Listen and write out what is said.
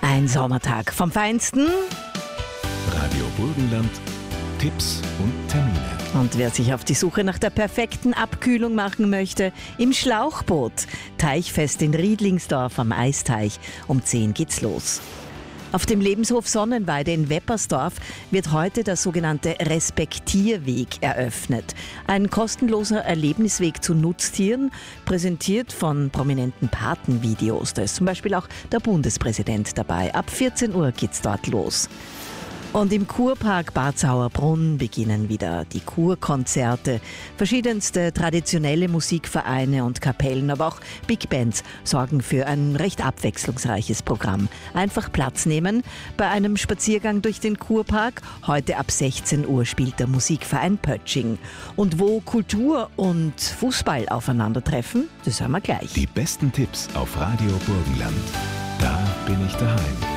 Ein Sommertag vom Feinsten. Radio Burgenland, Tipps und Termine. Und wer sich auf die Suche nach der perfekten Abkühlung machen möchte, im Schlauchboot. Teichfest in Riedlingsdorf am Eisteich. Um 10 geht's los. Auf dem Lebenshof Sonnenweide in Weppersdorf wird heute der sogenannte Respektierweg eröffnet. Ein kostenloser Erlebnisweg zu Nutztieren, präsentiert von prominenten Patenvideos. Da ist zum Beispiel auch der Bundespräsident dabei. Ab 14 Uhr geht's dort los. Und im Kurpark Bad Sauerbrunn beginnen wieder die Kurkonzerte. Verschiedenste traditionelle Musikvereine und Kapellen, aber auch Big Bands sorgen für ein recht abwechslungsreiches Programm. Einfach Platz nehmen bei einem Spaziergang durch den Kurpark. Heute ab 16 Uhr spielt der Musikverein Pötsching. Und wo Kultur und Fußball aufeinandertreffen, das hören wir gleich. Die besten Tipps auf Radio Burgenland. Da bin ich daheim.